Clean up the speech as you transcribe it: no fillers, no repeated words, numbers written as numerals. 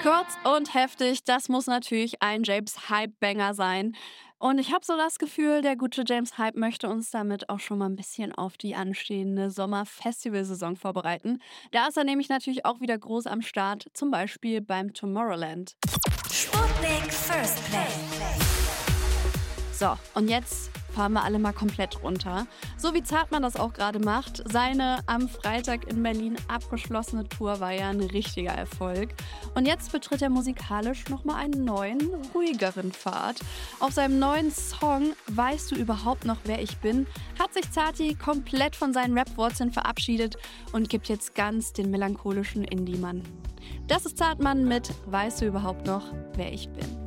Kurz und heftig, das muss natürlich ein James Hype-Banger sein. Und ich habe so das Gefühl, der gute James Hype möchte uns damit auch schon mal ein bisschen auf die anstehende Sommerfestivalsaison vorbereiten. Da ist er nämlich natürlich auch wieder groß am Start, zum Beispiel beim Tomorrowland. Sputnik First Play. So, und jetzt fahren wir alle mal komplett runter. So wie Zartmann das auch gerade macht. Seine am Freitag in Berlin abgeschlossene Tour war ja ein richtiger Erfolg. Und jetzt betritt er musikalisch nochmal einen neuen, ruhigeren Pfad. Auf seinem neuen Song Weißt du überhaupt noch, wer ich bin, hat sich Zati komplett von seinen Rap-Wurzeln verabschiedet und gibt jetzt ganz den melancholischen Indie-Mann. Das ist Zartmann mit Weißt du überhaupt noch, wer ich bin.